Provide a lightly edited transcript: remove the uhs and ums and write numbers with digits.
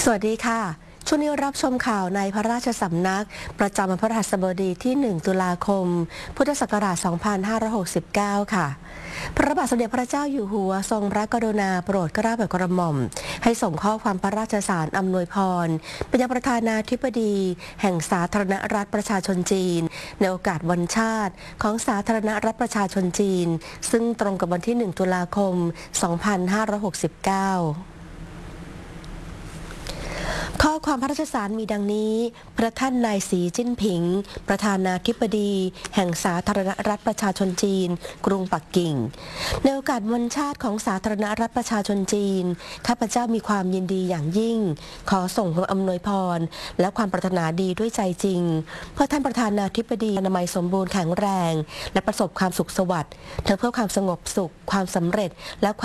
สวัสดีค่ะช่วงนี้รับชมข่าวในพระราชสำนักประจำวันพฤหัสบดีที่ 1 ตุลาคม พุทธศักราช 2569 ค่ะ พระบาทสมเด็จพระเจ้าอยู่หัวทรงพระกรุณาโปรดเกล้าโปรดกระหม่อมให้ส่งข้อความพระราชสารอำนวยพรเป็นยังประธานาธิบดีแห่งสาธารณรัฐประชาชนจีนในโอกาสวันชาติของสาธารณรัฐประชาชนจีนซึ่งตรงกับวันที่ 1 ตุลาคม 2569ข้อความพระราชสารมีดังนี้พระท่านนายสีจิ้นผิงประธานาธิบดีแห่งสาธารณรัฐประชาชนจีนกรุงปักกิ่งในโอกาสวันชาติของสาธารณรัฐประชาชนจีนข้าพเจ้ามีความยินดีอย่างยิ่งขอส่งความอำนวยพรและความปรารถนาดีด้วยใจจริงเพื่อท่านประธานาธิบดีอนามัยสมบูรณ์แข็งแรงและประสบความสุขสวัสดิ์ทั้งเพื่อความสงบสุขความสำเร็จและ